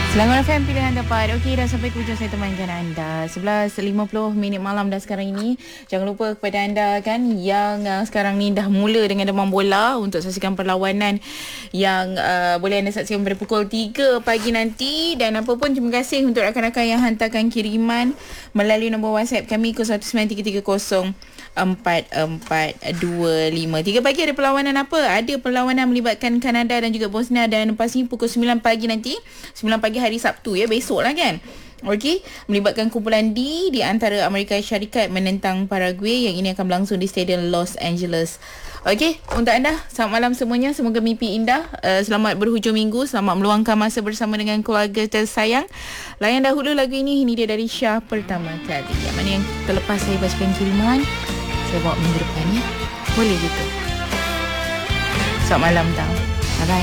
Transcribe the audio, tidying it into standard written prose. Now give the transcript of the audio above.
Selangor FM pilihan tepat. Okey, dah sampai ke hujung saya temankan anda. 11.50 minit malam dah sekarang ini. Jangan lupa kepada anda kan yang sekarang ni dah mula dengan demam bola untuk saksikan perlawanan yang boleh anda saksikan pada pukul 3 pagi nanti. Dan apa pun, terima kasih untuk rakan-rakan yang hantarkan kiriman melalui nombor WhatsApp kami 019330 4425. 3 pagi ada perlawanan apa? Ada perlawanan melibatkan Kanada dan juga Bosnia, dan pasti pukul 9 pagi nanti, 9 pagi hari Sabtu ya, besok lah kan. Okey, melibatkan kumpulan D di antara Amerika Syarikat menentang Paraguay, yang ini akan berlangsung di Stadium Los Angeles. Okey, untuk anda, selamat malam semuanya. Semoga mimpi indah. Selamat berhujung minggu. Selamat meluangkan masa bersama dengan keluarga tersayang. Layan dahulu lagu ini. Ini dia dari Syah Pertama Kali. Yang mana yang terlepas saya bacakan kiriman, saya bawa minggu depan ya. Boleh gitu. Selamat malam tau.